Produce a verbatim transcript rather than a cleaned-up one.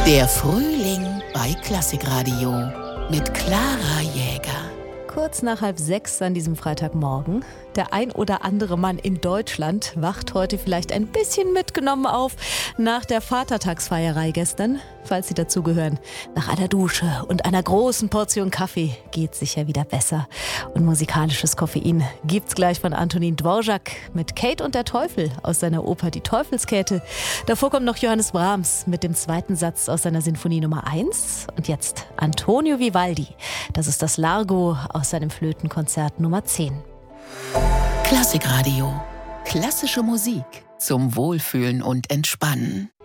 Der Frühling bei Klassikradio mit Clara Jäger. Kurz nach halb sechs an diesem Freitagmorgen. Der ein oder andere Mann in Deutschland wacht heute vielleicht ein bisschen mitgenommen auf nach der Vatertagsfeierei gestern, falls Sie dazugehören. Nach einer Dusche und einer großen Portion Kaffee geht's sicher wieder besser. Und musikalisches Koffein gibt's gleich von Antonin Dvorak mit Kate und der Teufel aus seiner Oper Die Teufelskäthe. Davor kommt noch Johannes Brahms mit dem zweiten Satz aus seiner Sinfonie Nummer eins. Und jetzt Antonio Vivaldi. Das ist das Largo aus seinem Flötenkonzert Nummer zehn. Klassikradio. Klassische Musik zum Wohlfühlen und Entspannen.